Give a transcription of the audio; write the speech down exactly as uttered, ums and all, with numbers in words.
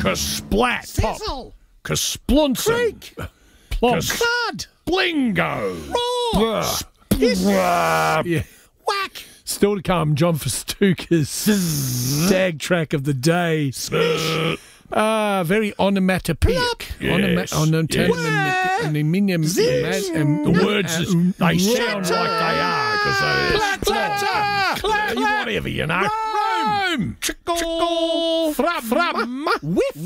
Kasplat. Sizzle. Kasplunson. Creak. Plonk. Thud. Blingo. Roar. Hiss. Yeah. Whack. Still to come, John Festuca's dag track of the day. Ah, very onomatopoeic. Yes. Onomatopoeic. Zizz. The words, they sound like they are. Because Clatter. they, whatever, you know. Rome. Trickle. From. Whiff.